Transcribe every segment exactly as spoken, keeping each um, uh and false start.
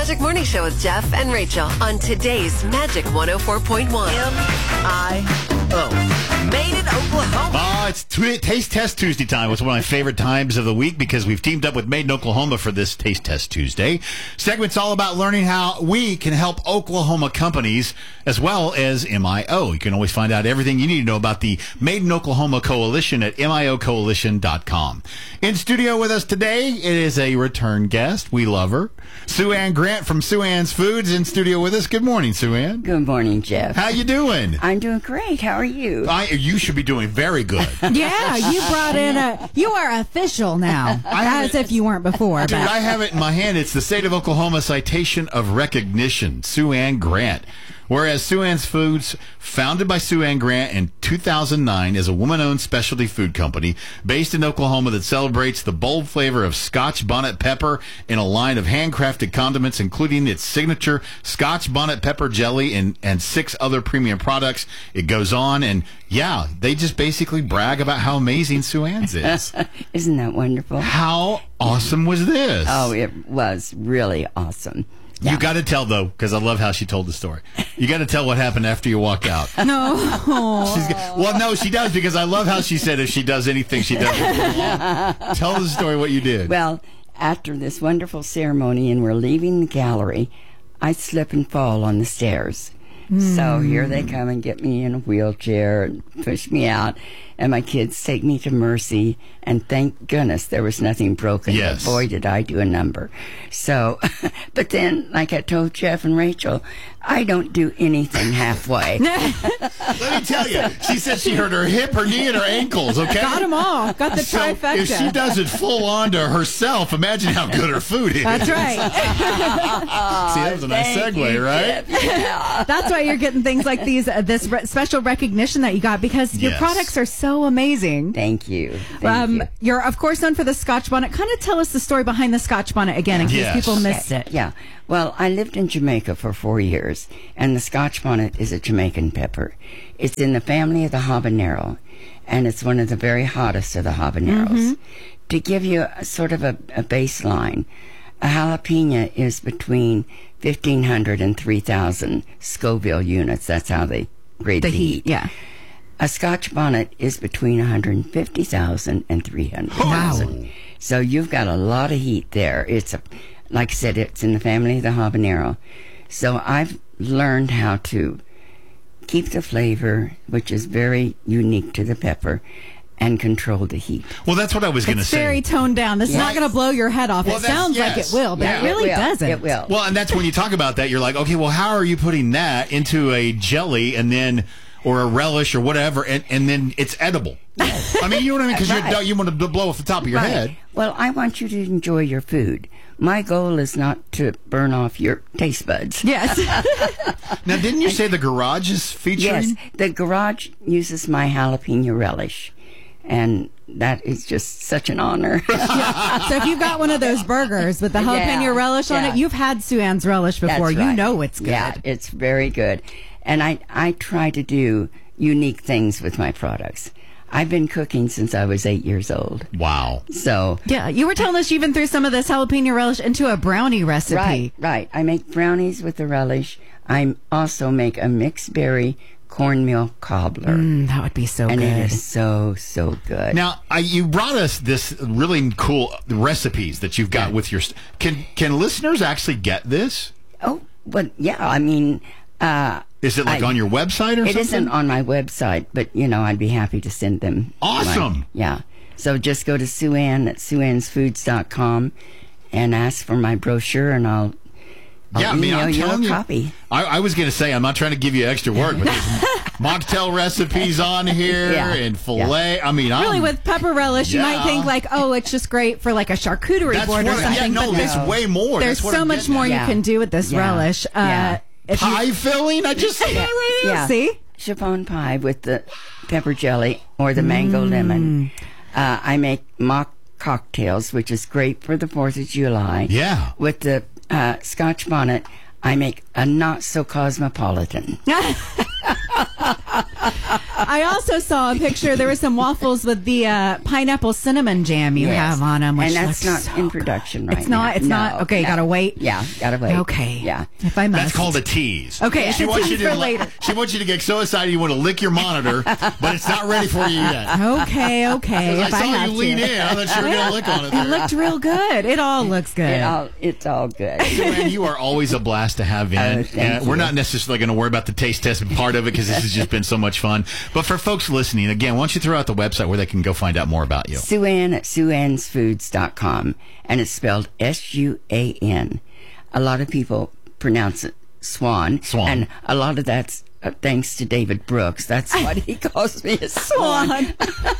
Magic Morning Show with Jeff and Rachel on today's Magic one oh four point one. M I O. Made in Oklahoma. Oh, it's t- Taste Test Tuesday time. It's one of my favorite times of the week because we've teamed up with Made in Oklahoma for this Taste Test Tuesday. Segment's all about learning how we can help Oklahoma companies as well as M I O. You can always find out everything you need to know about the Made in Oklahoma Coalition at M I O coalition dot com. In studio with us today, it is a return guest. We love her. Sue Ann Grant from Sue Ann's Foods in studio with us. Good morning, Sue Ann. Good morning, Jeff. How you doing? I'm doing great. How are you? I, you should be doing very good. Yeah, you brought in a... You are official now. As if you weren't before. Dude, but. I have it in my hand. It's the State of Oklahoma Citation of Recognition, Sue Ann Grant. Whereas Sue Ann's Foods, founded by Sue Ann Grant in two thousand nine, is a woman-owned specialty food company based in Oklahoma that celebrates the bold flavor of Scotch bonnet pepper in a line of handcrafted condiments, including its signature Scotch bonnet pepper jelly and, and six other premium products. It goes on, and yeah, they just basically brag about how amazing Sue Ann's is. Isn't that wonderful? How awesome was this? Oh, it was really awesome. You got to tell, though, because I love how she told the story. You got to tell what happened after you walked out. No. She's, well, no, she does, because I love how she said if she does anything, she does it. Tell the story what you did. Well, after this wonderful ceremony and we're leaving the gallery, I slip and fall on the stairs. Mm. So here they come and get me in a wheelchair and push me out. And my kids take me to Mercy. And thank goodness there was nothing broken. Yes. But boy, did I do a number. So, but then, like I told Jeff and Rachel, I don't do anything halfway. Let me tell you, she said she hurt her hip, her knee, and her ankles, okay? Got them all. Got the so trifecta. if she does it full on to herself, imagine how good her food is. That's right. See, that was a nice Thank segue, you, right? Jeff. Yeah. That's why you're getting things like these, uh, this re- special recognition that you got, because your Yes. products are so amazing. Thank you. Thank Um, you. You're, of course, known for the Scotch bonnet. Kind of tell us the story behind the Scotch bonnet again, in case Yes. people missed it. Yeah. Well, I lived in Jamaica for four years, and the Scotch bonnet is a Jamaican pepper. It's in the family of the habanero, and it's one of the very hottest of the habaneros. Mm-hmm. To give you a, sort of a, a baseline, a jalapeno is between fifteen hundred and three thousand Scoville units. That's how they grade The the, heat, yeah. A Scotch bonnet is between one hundred fifty thousand and three hundred thousand. Wow. So you've got a lot of heat there. It's, a, like I said, it's in the family of the habanero. So I've learned how to keep the flavor, which is very unique to the pepper, and control the heat. Well, that's what I was going to It's say. very toned down. This Yes. is not going to blow your head off. Well, it that's- sounds yes. like it will, but Yeah. it really will. doesn't. It will. Well, and that's when you talk about that, you're like, okay, well, how are you putting that into a jelly and then, or a relish or whatever, and, and then it's edible? I mean, you know what I mean? Because Right. you want to blow off the top of your Right. head. Well, I want you to enjoy your food. My goal is not to burn off your taste buds. Yes. Now, didn't you say the garage is featuring? Yes, the garage uses my jalapeno relish, and that is just such an honor. So if you've got one of those burgers with the jalapeno Yeah, relish on yeah. it, you've had Sue Ann's relish before. That's You right. know it's good. Yeah, it's very good. And I, I try to do unique things with my products. I've been cooking since I was eight years old. Wow. So, Yeah, you were telling us you even threw some of this jalapeno relish into a brownie recipe. right, right. I make brownies with the relish. I also make a mixed berry cornmeal cobbler. Mm, that would be so and good. it is so, so good. Now, I, you brought us this really cool recipes that you've got Yeah. with your... st- Can can listeners actually get this? Oh, but yeah, I mean... Uh, Is it like I- on your website or It something? isn't on my website, but, you know, I'd be happy to send them. Awesome. my- yeah. So just go to Sue Ann at sue anns foods dot com and ask for my brochure, and I'll, I'll Yeah, I mean, email I'm you telling a you. copy. I, I was going to say, I'm not trying to give you extra work, but there's mocktail recipes on here Yeah. and filet. I mean, I'm... Really, with pepper relish, you Yeah. might think like, oh, it's just great for like a charcuterie That's board or what, something. yeah, no, but there's there's, way more. there's That's what so I'm much getting more at. you Yeah. can do with this Yeah. relish. Uh, Yeah. if you- Pie filling? I just said that right now. Yeah. See? Chiffon pie with the pepper jelly or the mango lemon. Uh, I make mock cocktails, which is great for the fourth of July. Yeah. With the uh, Scotch bonnet, I make a not so cosmopolitan. I also saw a picture. There were some waffles with the uh, pineapple cinnamon jam you Yes. have on them, which and that's looks not so in good. production right It's not. now. It's not. No, Okay, no. gotta wait. Yeah, gotta wait. Okay. Yeah. If I must. That's called a tease. Okay, it's She a wants tease you to for later. She wants you to get so excited you want to lick your monitor, but it's not ready for you yet. Okay, okay. I If saw I have you lean to. in. I thought you were going to lick on it. It There. looked real good. It all looks good. It all, it's all good. Joanne, you are always a blast to have in. Oh, thank and we're you. not necessarily going to worry about the taste test part of it because this has just been so much fun. But for folks listening, again, why don't you throw out the website where they can go find out more about you? Suan at suans foods dot com, and it's spelled S U A N. A lot of people pronounce it Swan, Swan. and a lot of that's uh, thanks to David Brooks. That's what he calls me, a swan. Swan.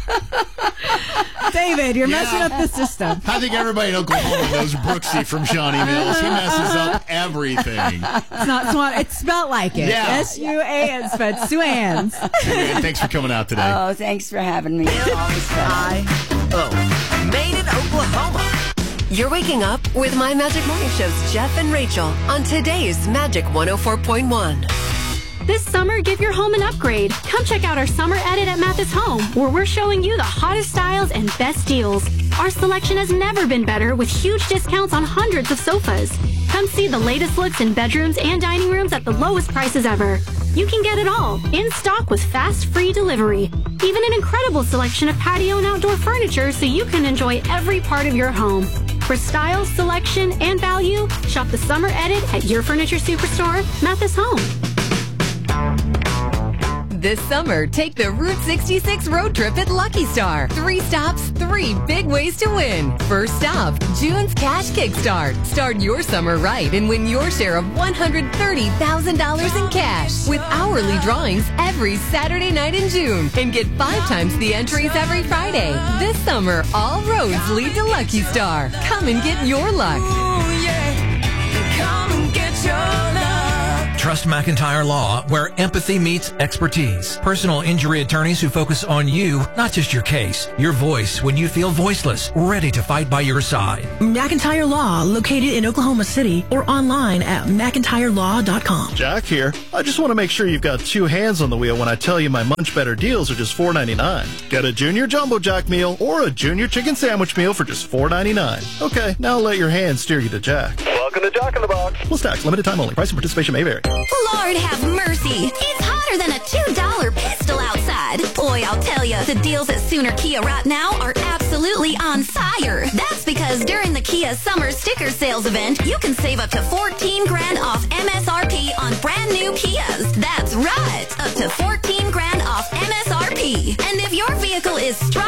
David, you're Yeah. messing up the system. I think everybody in Oklahoma knows Brooksy from Shawnee Mills. He messes up everything. It's not Swan. It's spelled like it. Yeah. S U A N, but Suans. Joanne, thanks for coming out today. Oh, thanks for having me. It's always fun. I O. Made in Oklahoma. You're waking up with My Magic Morning Show's Jeff and Rachel on today's Magic one oh four point one. This summer, give your home an upgrade. Come check out our summer edit at Mathis Home, where we're showing you the hottest styles and best deals. Our selection has never been better, with huge discounts on hundreds of sofas. Come see the latest looks in bedrooms and dining rooms at the lowest prices ever. You can get it all, in stock with fast, free delivery. Even an incredible selection of patio and outdoor furniture so you can enjoy every part of your home. For style, selection, and value, shop the summer edit at your furniture superstore, Mathis Home. This summer, take the Route sixty-six road trip at Lucky Star. Three stops, three big ways to win. First stop, June's Cash Kickstart. Start your summer right and win your share of one hundred thirty thousand dollars in cash with hourly drawings every Saturday night in June. And get five times the entries every Friday. This summer, all roads lead to Lucky Star. Come and get your luck. Trust McIntyre Law, where empathy meets expertise. Personal injury attorneys who focus on you, not just your case. Your voice when you feel voiceless, ready to fight by your side. McIntyre Law, located in Oklahoma City or online at mcintyre law dot com. Jack here. I just want to make sure you've got two hands on the wheel when I tell you my Munch Better deals are just four ninety-nine. Get a Junior Jumbo Jack meal or a Junior Chicken Sandwich meal for just four ninety-nine. Okay, now let your hands steer you to Jack. Welcome to Jack in the Box. Plus tax, limited time only. Price and participation may vary. Lord have mercy. It's hotter than a two dollar pistol outside. Boy, I'll tell you, the deals at Sooner Kia right now are absolutely on fire. That's because during the Kia Summer Sticker Sales event, you can save up to fourteen grand off M S R P on brand new Kias. That's right, up to fourteen grand off M S R P. And if your vehicle is struck